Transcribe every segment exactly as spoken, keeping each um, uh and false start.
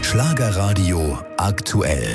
Schlagerradio aktuell.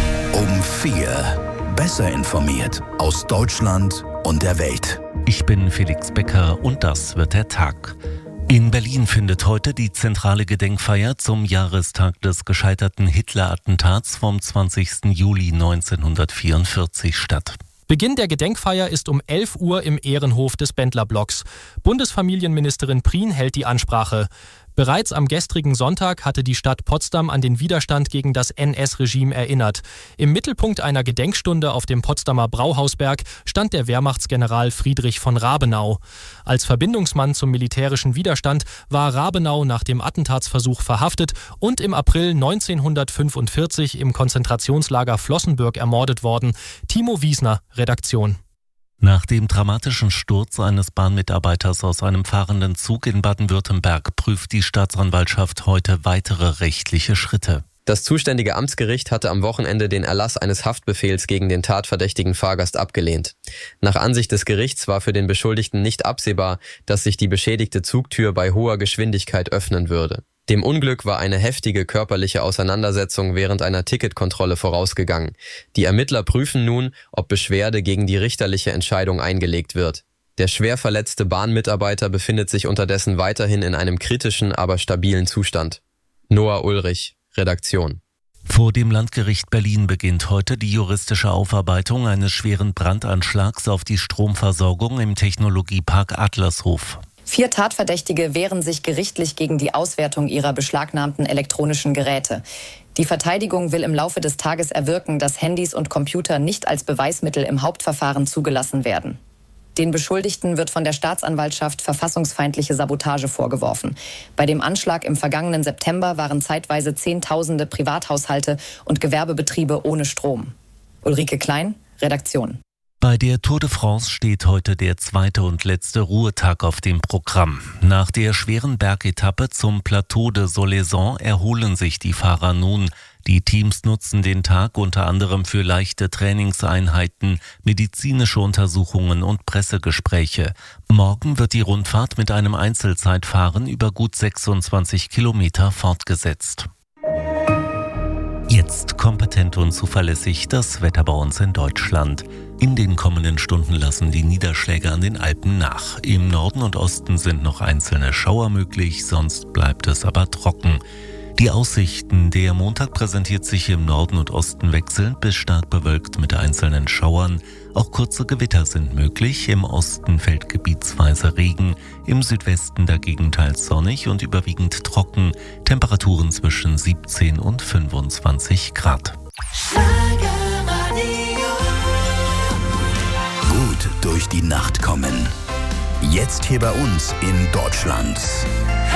Um vier. Besser informiert aus Deutschland und der Welt. Ich bin Felix Becker und das wird der Tag. In Berlin findet heute die zentrale Gedenkfeier zum Jahrestag des gescheiterten Hitler-Attentats vom zwanzigsten Juli neunzehnhundertvierundvierzig statt. Beginn der Gedenkfeier ist um elf Uhr im Ehrenhof des Bendlerblocks. Bundesfamilienministerin Prien hält die Ansprache. Bereits am gestrigen Sonntag hatte die Stadt Potsdam an den Widerstand gegen das N S-Regime erinnert. Im Mittelpunkt einer Gedenkstunde auf dem Potsdamer Brauhausberg stand der Wehrmachtsgeneral Friedrich von Rabenau. Als Verbindungsmann zum militärischen Widerstand war Rabenau nach dem Attentatsversuch verhaftet und im April neunzehnhundertfünfundvierzig im Konzentrationslager Flossenbürg ermordet worden. Timo Wiesner, Redaktion. Nach dem dramatischen Sturz eines Bahnmitarbeiters aus einem fahrenden Zug in Baden-Württemberg prüft die Staatsanwaltschaft heute weitere rechtliche Schritte. Das zuständige Amtsgericht hatte am Wochenende den Erlass eines Haftbefehls gegen den tatverdächtigen Fahrgast abgelehnt. Nach Ansicht des Gerichts war für den Beschuldigten nicht absehbar, dass sich die beschädigte Zugtür bei hoher Geschwindigkeit öffnen würde. Dem Unglück war eine heftige körperliche Auseinandersetzung während einer Ticketkontrolle vorausgegangen. Die Ermittler prüfen nun, ob Beschwerde gegen die richterliche Entscheidung eingelegt wird. Der schwer verletzte Bahnmitarbeiter befindet sich unterdessen weiterhin in einem kritischen, aber stabilen Zustand. Noah Ulrich, Redaktion. Vor dem Landgericht Berlin beginnt heute die juristische Aufarbeitung eines schweren Brandanschlags auf die Stromversorgung im Technologiepark Adlershof. Vier Tatverdächtige wehren sich gerichtlich gegen die Auswertung ihrer beschlagnahmten elektronischen Geräte. Die Verteidigung will im Laufe des Tages erwirken, dass Handys und Computer nicht als Beweismittel im Hauptverfahren zugelassen werden. Den Beschuldigten wird von der Staatsanwaltschaft verfassungsfeindliche Sabotage vorgeworfen. Bei dem Anschlag im vergangenen September waren zeitweise Zehntausende Privathaushalte und Gewerbebetriebe ohne Strom. Ulrike Klein, Redaktion. Bei der Tour de France steht heute der zweite und letzte Ruhetag auf dem Programm. Nach der schweren Bergetappe zum Plateau de Solaison erholen sich die Fahrer nun. Die Teams nutzen den Tag unter anderem für leichte Trainingseinheiten, medizinische Untersuchungen und Pressegespräche. Morgen wird die Rundfahrt mit einem Einzelzeitfahren über gut sechsundzwanzig Kilometer fortgesetzt. Jetzt kompetent und zuverlässig das Wetter bei uns in Deutschland. In den kommenden Stunden lassen die Niederschläge an den Alpen nach. Im Norden und Osten sind noch einzelne Schauer möglich, sonst bleibt es aber trocken. Die Aussichten: Der Montag präsentiert sich im Norden und Osten wechselnd bis stark bewölkt mit einzelnen Schauern. Auch kurze Gewitter sind möglich. Im Osten fällt gebietsweise Regen, im Südwesten dagegen teils sonnig und überwiegend trocken. Temperaturen zwischen siebzehn und fünfundzwanzig Grad. Gut durch die Nacht kommen. Jetzt hier bei uns in Deutschland.